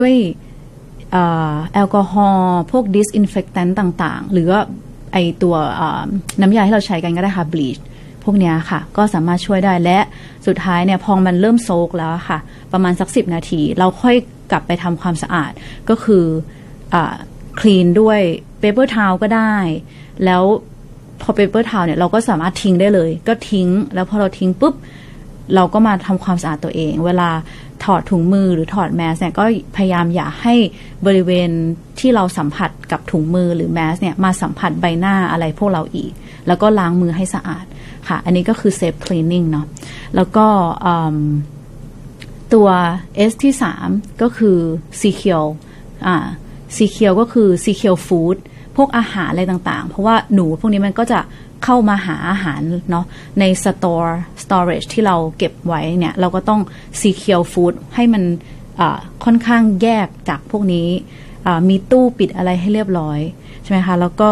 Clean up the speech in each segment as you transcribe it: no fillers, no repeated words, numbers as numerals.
ด้วยแอลกอฮอล์พวก disinfectant ต่างๆหรือว่าไอตัวน้ำยาที่เราใช้กันก็ได้ค่ะ bleach พวกนี้ค่ะก็สามารถช่วยได้และสุดท้ายเนี่ยพอมันเริ่มโซกแล้วค่ะประมาณสัก10 นาทีเราค่อยกลับไปทำความสะอาดก็คือคลีนด้วย paper towel ก็ได้แล้วพอ paper towel เนี่ยเราก็สามารถทิ้งได้เลยก็ทิ้งแล้วพอเราทิ้งปุ๊บเราก็มาทำความสะอาดตัวเองเวลาถอดถุงมือหรือถอดแมสเนี่ยก็พยายามอย่าให้บริเวณที่เราสัมผัสกับถุงมือหรือแมสเนี่ยมาสัมผัสใบหน้าอะไรพวกเราอีกแล้วก็ล้างมือให้สะอาดค่ะอันนี้ก็คือ safe cleaning เนาะแล้วก็ตัว S ที่3ก็คือ secure secure ก็คือ secure food พวกอาหารอะไรต่างๆเพราะว่าหนูพวกนี้มันก็จะเข้ามาหาอาหารเนาะใน storage ที่เราเก็บไว้เนี่ยเราก็ต้อง secure food ให้มันค่อนข้างแยกจากพวกนี้มีตู้ปิดอะไรให้เรียบร้อยใช่ไหมคะแล้วก็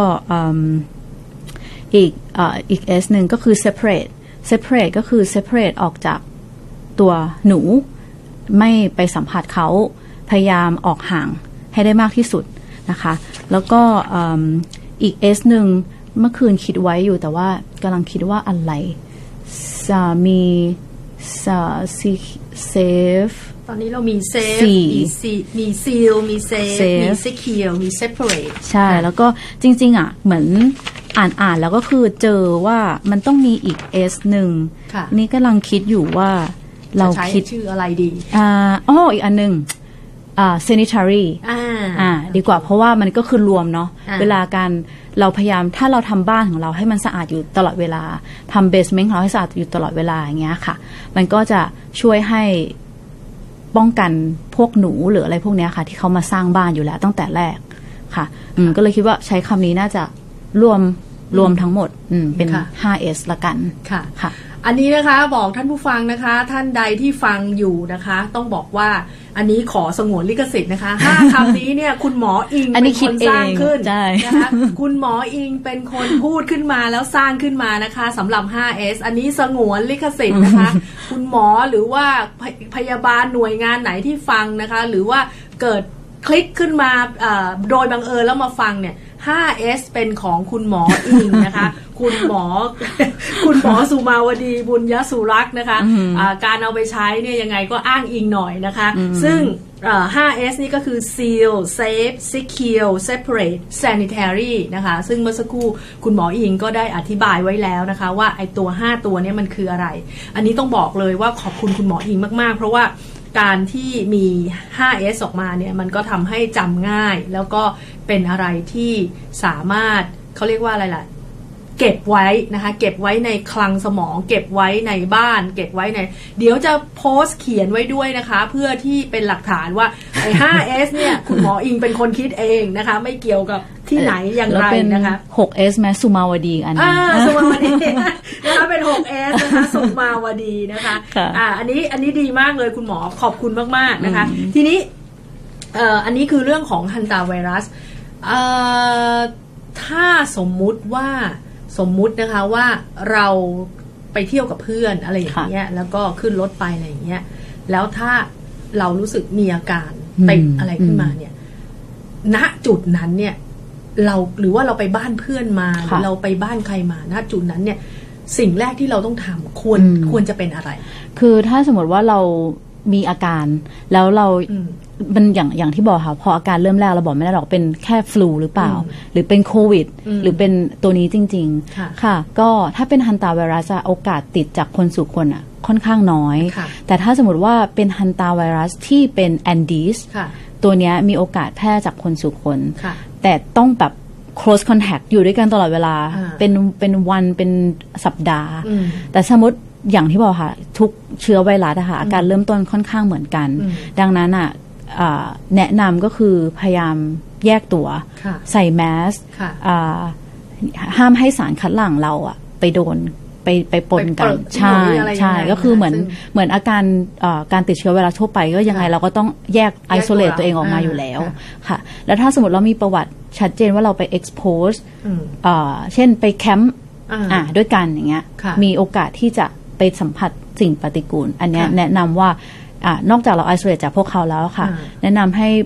อีก S หนึ่งก็คือ separate ก็คือ separate ออกจากตัวหนูไม่ไปสัมผัสเขาพยายามออกห่างให้ได้มากที่สุดนะคะแล้วก็อีก S หนึ่งเมื่อคืนคิดไว้อยู่แต่ว่ากำลังคิดว่าอะไรมีsafe ตอนนี้เรามี safe มี seal มี safe มี secure มี separate ใช่แล้วก็จริงๆเหมือนอ่านแล้วก็คือเจอว่ามันต้องมีอีก S หนึ่งนี่กำลังคิดอยู่ว่าเราคิดชื่ออะไรดีอีกอันหนึ่งsanitary ดีกว่าเพราะว่ามันก็คือรวมเนาะเวลาการเราพยายามถ้าเราทำบ้านของเราให้มันสะอาดอยู่ตลอดเวลาทำเบสเมนต์ของเราให้สะอาดอยู่ตลอดเวลาอย่างเงี้ยค่ะมันก็จะช่วยให้ป้องกันพวกหนูหรืออะไรพวกเนี้ยค่ะที่เขามาสร้างบ้านอยู่แล้วตั้งแต่แรกค่ะก็เลยคิดว่าใช้คำนี้น่าจะรวมทั้งหมดเป็น 5S ละกันค่ะอันนี้นะคะบอกท่านผู้ฟังนะคะท่านใดที่ฟังอยู่นะคะต้องบอกว่าอันนี้ขอสงวนลิขสิทธิ์นะคะ5 คำนี้เนี่ยคุณหมออิงเป็นคนสร้างขึ้นนะคะคุณหมออิงเป็นคนพูดขึ้นมาแล้วสร้างขึ้นมานะคะสำหรับ 5S อันนี้สงวนลิขสิทธิ์นะคะคุณหมอหรือว่าพยาบาลหน่วยงานไหนที่ฟังนะคะหรือว่าเกิดคลิกขึ้นมาโดยบังเอิญแล้วมาฟังเนี่ย5S เป็นของคุณหมออิงนะคะคุณหมอสุมาวดีบุญยสุรักษ์นะคะการเอาไปใช้เนี่ยยังไงก็อ้างอิงหน่อยนะคะซึ่ง5S นี่ก็คือ seal safe secure separate sanitary นะคะซึ่งเมื่อสักครู่คุณหมออิงก็ได้อธิบายไว้แล้วนะคะว่าไอ้ตัว5ตัวนี้มันคืออะไรอันนี้ต้องบอกเลยว่าขอบคุณคุณหมออิงมากๆเพราะว่าการที่มี 5S ออกมาเนี่ยมันก็ทำให้จำง่ายแล้วก็เป็นอะไรที่สามารถเขาเรียกว่าอะไรล่ะเก็บไว้นะคะเก็บไว้ในคลังสมองเก็บไว้ในบ้านเก็บไว้ในเดี๋ยวจะโพสต์เขียนไว้ด้วยนะคะเพื่อที่เป็นหลักฐานว่าไอ้ 5S เนี่ยคุณหมออิงเป็นคนคิดเองนะคะไม่เกี่ยวกับที่ไหนอย่างไรนะคะ 6S แม้สุมาวดีอันนี้สุมาวดีนะคะเป็น 6S นะคะสุมาวดีนะคะอันนี้ดีมากเลยคุณหมอขอบคุณมากๆนะคะทีนี้อันนี้คือเรื่องของฮันตาไวรัสถ้าสมมุตินะคะว่าเราไปเที่ยวกับเพื่อนอะไรอย่างเงี้ยแล้วก็ขึ้นรถไปอะไรอย่างเงี้ยแล้วถ้าเรารู้สึกมีอาการติดอะไรขึ้นมาเนี่ยณจุดนั้นเนี่ยเราหรือว่าเราไปบ้านเพื่อนมาหรือเราไปบ้านใครมาณจุดนั้นเนี่ยสิ่งแรกที่เราต้องทำควรจะเป็นอะไรคือถ้าสมมติว่าเรามีอาการแล้วเรามันอย่างที่บอกค่ะพออาการเริ่มแรกเราบอกไม่ได้หรอกเป็นแค่ฟลูหรือเปล่าหรือเป็นโควิดหรือเป็นตัวนี้จริงๆค่ะก็ถ้าเป็นฮันตาไวรัสโอกาสติดจากคนสู่คนค่อนข้างน้อยแต่ถ้าสมมติว่าเป็นฮันตาไวรัสที่เป็นแอนดีสตัวนี้มีโอกาสแพร่จากคนสู่คนแต่ต้องแบบ close contact อยู่ด้วยกันตลอดเวลาเป็นวันเป็นสัปดาห์แต่สมมติอย่างที่บอกค่ะทุกเชื้อไวรัสอาการเริ่มต้นค่อนข้างเหมือนกันดังนั้นแนะนำก็คือพยายามแยกตัวใส่แมสห้ามให้สารคัดหลั่งเราไปโดนไปปนกันใช่ก็คือเหมือนอาการติดเชื้อไวรัสทั่วไปก็ยังไงเราก็ต้องแยกไอโซเลตตัวเองออกมาอยู่แล้วค่ะแล้วถ้าสมมติเรามีประวัติชัดเจนว่าเราไป expose เช่นไปแคมป์ด้วยกันอย่างเงี้ยมีโอกาสที่จะไปสัมผัสสิ่งปฏิกูลอันนี้แนะนำว่านอกจากเราไอโซเลตจากพวกเขาแล้วค่ะแนะนำให้